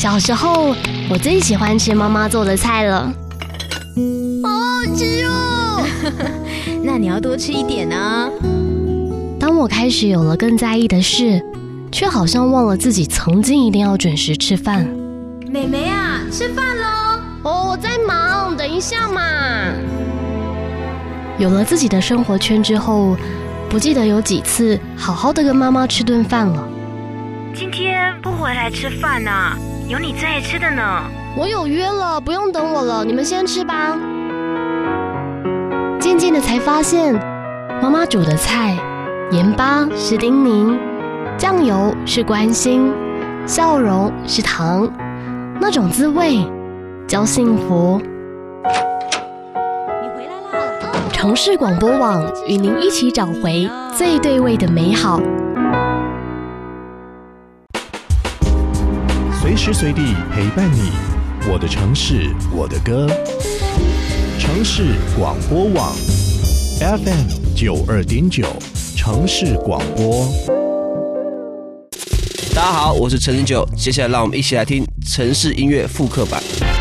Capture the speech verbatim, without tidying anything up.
小时候，我最喜欢吃妈妈做的菜了。 好好吃哦！ 那你要多吃一点啊。 当我开始有了更在意的事，却好像忘了自己曾经一定要准时吃饭。 妹妹啊，吃饭喽！ 哦，我在忙，等一下嘛。有了自己的生活圈之后，不记得有几次好好的跟妈妈吃顿饭了。 今天不回来吃饭啊？有你最爱吃的呢。 我有约了，不用等我了，你们先吃吧。渐渐的才发现，妈妈煮的菜，盐巴是叮咛，酱油是关心，笑容是糖，那种滋味叫幸福。 你回来啦！ 城市广播网与您一起找回最对味的美好。 随时随地陪伴你，我的城市，我的歌。城市广播网 F M 九二点九，城市广播。 大家好，我是陈零九，接下来让我们一起来听城市音乐复刻版。